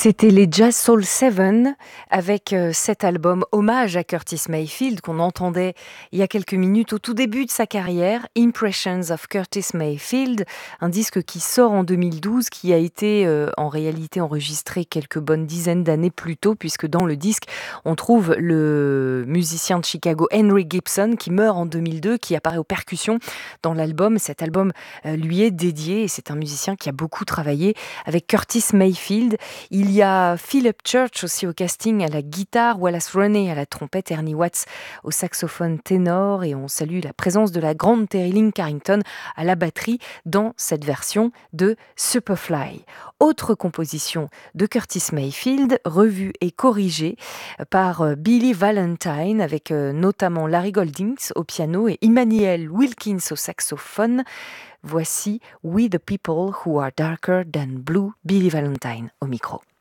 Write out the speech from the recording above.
C'était les Jazz Soul 7 avec cet album hommage à Curtis Mayfield qu'on entendait il y a quelques minutes au tout début de sa carrière, Impressions of Curtis Mayfield, un disque qui sort en 2012, qui a été en réalité enregistré quelques bonnes dizaines d'années plus tôt, puisque dans le disque on trouve le musicien de Chicago Henry Gibson qui meurt en 2002, qui apparaît aux percussions dans l'album. Cet album lui est dédié et c'est un musicien qui a beaucoup travaillé avec Curtis Mayfield. Il y a Philip Church aussi au casting à la guitare, Wallace Roney à la trompette, Ernie Watts au saxophone ténor, et on salue la présence de la grande Terry Lynn Carrington à la batterie dans cette version de Superfly. Autre composition de Curtis Mayfield, revue et corrigée par Billy Valentine avec notamment Larry Goldings au piano et Immanuel Wilkins au saxophone. Voici We the People Who Are Darker Than Blue, Billy Valentine au micro.